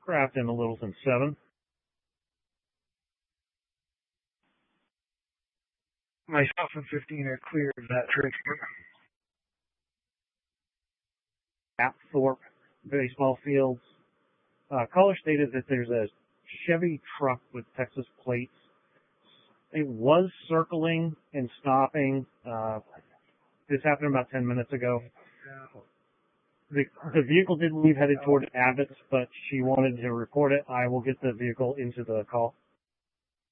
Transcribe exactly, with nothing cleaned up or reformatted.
Craft in the Littleton seven. Myself and fifteen are clear of that transport. Apthorpe baseball fields. Uh, caller stated that there's a Chevy truck with Texas plates. It was circling and stopping. Uh, this happened about ten minutes ago. The, the vehicle did leave headed toward Abbott's, but she wanted to report it. I will get the vehicle into the call.